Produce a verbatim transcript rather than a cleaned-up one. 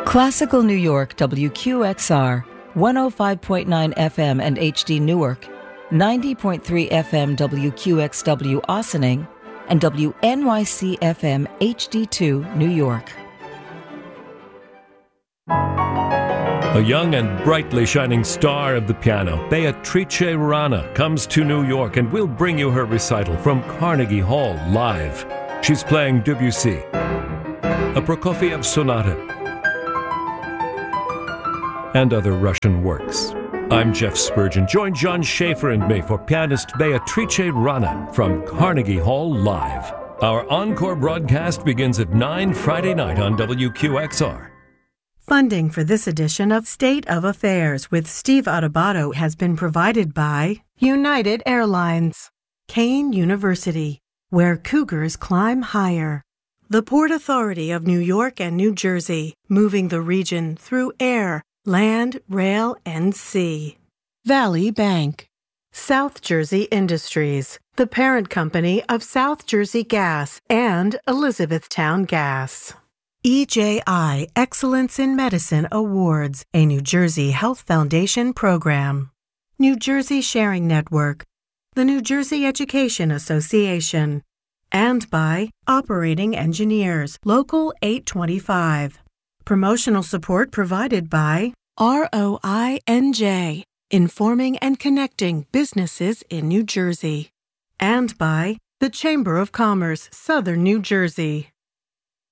Classical New York W Q X R, one oh five point nine F M and H D Newark, ninety point three F M W Q X W Ossining, and W N Y C F M H D two New York. A young and brightly shining star of the piano, Beatrice Rana, comes to New York and will bring you her recital from Carnegie Hall live. She's playing Debussy, a Prokofiev sonata, and other Russian works. I'm Jeff Spurgeon. Join John Schaefer and me for pianist Beatrice Rana from Carnegie Hall live. Our encore broadcast begins at nine Friday night on W Q X R. Funding for this edition of State of Affairs with Steve Adubato has been provided by United Airlines, Kane University, where cougars climb higher, the Port Authority of New York and New Jersey, moving the region through air, land, rail, and sea. Valley Bank. South Jersey Industries, the parent company of South Jersey Gas and Elizabethtown Gas. E J I Excellence in Medicine Awards, a New Jersey Health Foundation program. New Jersey Sharing Network, the New Jersey Education Association, and by Operating Engineers, Local eight twenty-five. Promotional support provided by R O I N J, informing and connecting businesses in New Jersey, and by the Chamber of Commerce, Southern New Jersey.